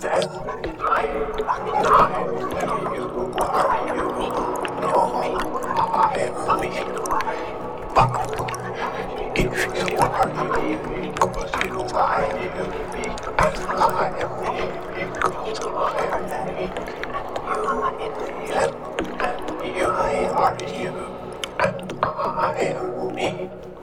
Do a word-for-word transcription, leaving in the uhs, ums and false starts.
then I, I, you are you. No, I am me. But if you are me, because you are you, and I am me, because I am me, you and you are you, and I am me.